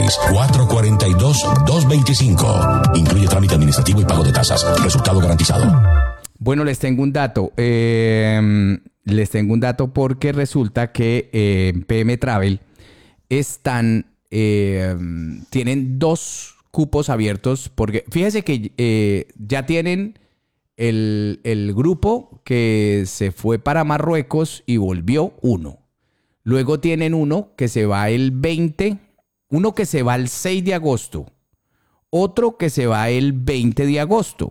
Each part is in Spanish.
646-442-225. Incluye trámite administrativo y pago de tasas. Resultado garantizado. Bueno, les tengo un dato. Porque resulta que PM Travel tienen 2 cupos abiertos. Porque fíjese que ya tienen el grupo que se fue para Marruecos y volvió, uno. Luego tienen uno que se va el 20, uno que se va el 6 de agosto, otro que se va el 20 de agosto.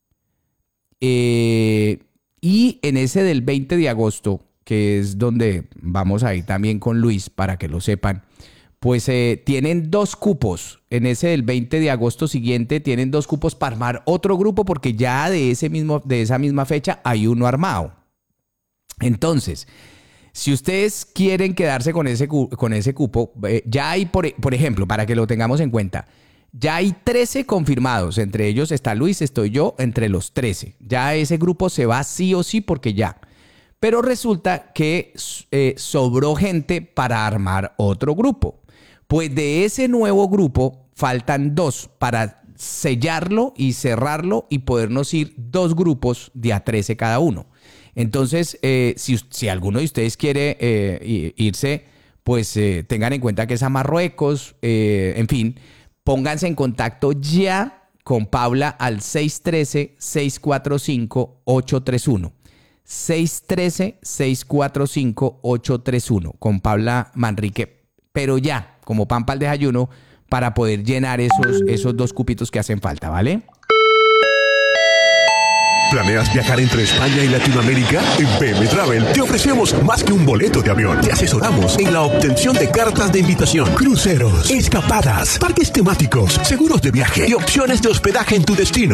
Y en ese del 20 de agosto, que es donde vamos a ir también con Luis, para que lo sepan, pues tienen 2 cupos. En ese del 20 de agosto siguiente tienen 2 cupos para armar otro grupo, porque ya de esa misma fecha hay uno armado. Entonces, si ustedes quieren quedarse con ese cupo, ya hay, por ejemplo, para que lo tengamos en cuenta, ya hay 13 confirmados. Entre ellos está Luis, estoy yo, entre los 13. Ya ese grupo se va sí o sí porque ya. Pero resulta que sobró gente para armar otro grupo. Pues de ese nuevo grupo faltan 2 para sellarlo y cerrarlo y podernos ir 2 grupos de a 13 cada uno. Entonces, si alguno de ustedes quiere irse, pues tengan en cuenta que es a Marruecos, en fin, pónganse en contacto ya con Paula al 613-645-831. 613-645-831 con Paula Manrique, pero ya, como pan para el desayuno, para poder llenar esos 2 cupitos que hacen falta, ¿vale? ¿Planeas viajar entre España y Latinoamérica? En PM Travel te ofrecemos más que un boleto de avión. Te asesoramos en la obtención de cartas de invitación, cruceros, escapadas, parques temáticos, seguros de viaje y opciones de hospedaje en tu destino.